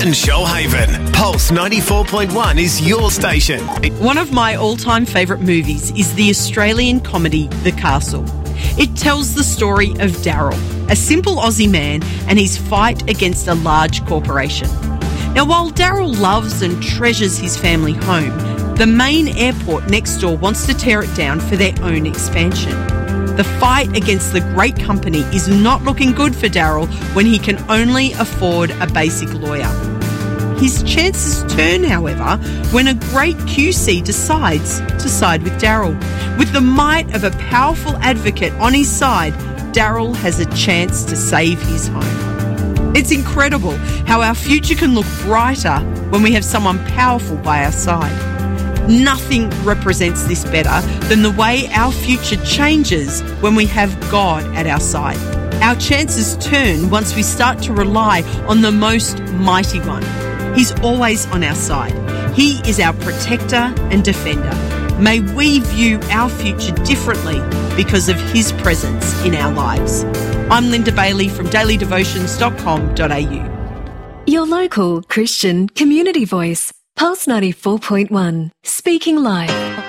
and Shoalhaven. Pulse 94.1 is your station. One of my all-time favourite movies is the Australian comedy The Castle. It tells the story of Daryl, a simple Aussie man, and his fight against a large corporation. Now, while Daryl loves and treasures his family home, the main airport next door wants to tear it down for their own expansion. The fight against the great company is not looking good for Daryl when he can only afford a basic lawyer. His chances turn, however, when a great QC decides to side with Daryl. With the might of a powerful advocate on his side, Daryl has a chance to save his home. It's incredible how our future can look brighter when we have someone powerful by our side. Nothing represents this better than the way our future changes when we have God at our side. Our chances turn once we start to rely on the most mighty one. He's always on our side. He is our protector and defender. May we view our future differently because of his presence in our lives. I'm Linda Bailey from dailydevotions.com.au. Your local Christian community voice, Pulse 94.1, speaking live.